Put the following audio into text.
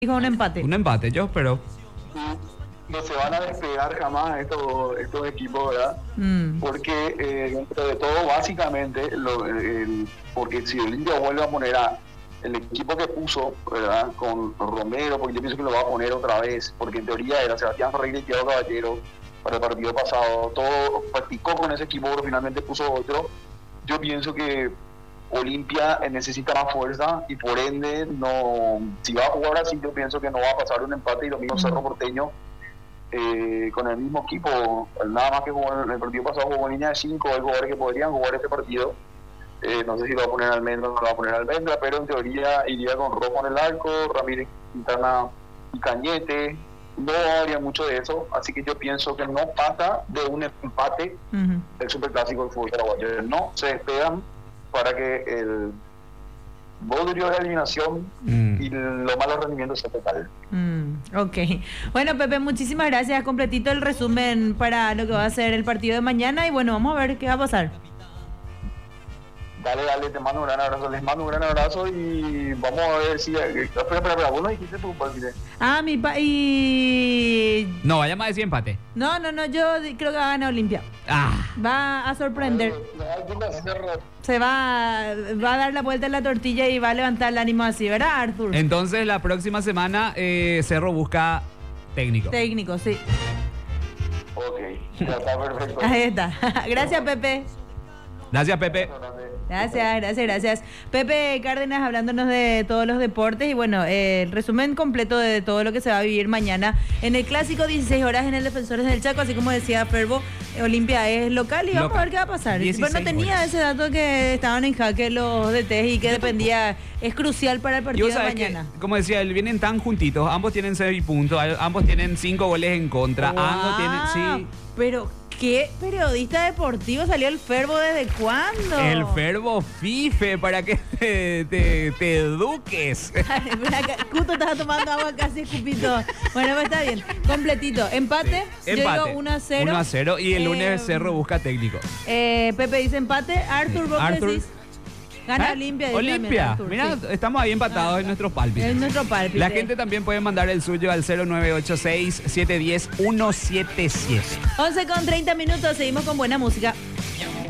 Dijo un empate. Un empate, yo espero. No se van a despegar jamás estos equipos, ¿verdad? Porque dentro de todo, básicamente, porque si Olimpia vuelve a poner el equipo que puso, ¿verdad? Con Romero, porque yo pienso que lo va a poner otra vez, porque en teoría era Sebastián Ferreira y Thiago Caballero para el partido pasado, todo practicó con ese equipo, pero finalmente puso otro. Yo pienso que Olimpia necesita más fuerza y por ende, si va a jugar así, yo pienso que no va a pasar un empate y lo mismo Cerro Porteño con el mismo equipo, nada más que jugó en el partido pasado, jugó en línea de 5, hay jugadores que podrían jugar este partido. No sé si lo va a poner Almendra o no lo va a poner Almendra, pero en teoría iría con Rojo en el arco, Ramírez Quintana y Cañete. No habría mucho de eso, así que yo pienso que no pasa de un empate el superclásico del fútbol paraguayo. No se despegan para que el bodrio de eliminación y los malos rendimientos sea total. Ok. Bueno, Pepe, muchísimas gracias. Completito el resumen para lo que va a ser el partido de mañana y bueno, vamos a ver qué va a pasar. Dale, te mando un gran abrazo, les mando un gran abrazo y vamos a ver si... Espera, vos no dijiste tu partido. No, vaya más a decir empate. No, yo creo que va a ganar Olimpia. Va a sorprender. Se va a dar la vuelta en la tortilla y va a levantar el ánimo así, ¿verdad, Arthur? Entonces, la próxima semana Cerro busca técnico. Técnico, sí. Ok, ya está perfecto. Ahí está. Gracias, Pepe. Gracias, Pepe. Gracias. Pepe Cárdenas hablándonos de todos los deportes y bueno, el resumen completo de todo lo que se va a vivir mañana en el clásico 16 horas en el Defensores del Chaco, así como decía Ferbo, Olimpia es local y vamos a ver qué va a pasar. Bueno, no tenía horas. Ese dato que estaban en jaque los DTs y que dependía, es crucial para el partido de mañana. Que, como decía él, vienen tan juntitos, ambos tienen 6 puntos, ambos tienen 5 goles en contra, ambos tienen... Sí. Pero... ¿qué periodista deportivo salió el Ferbo desde cuándo? El Ferbo Fife, para que te eduques. Justo estaba tomando agua casi escupito. Bueno, pues está bien. Completito. Empate. Sí. Yo digo 1-0. 1-0 y el lunes Cerro busca técnico. Pepe dice empate. Arthur, vos decís... Gana Olimpia. Mira, sí. Estamos ahí empatados en nuestros pálpites. La gente también puede mandar el suyo al 0986-710-177. 11:30, seguimos con buena música.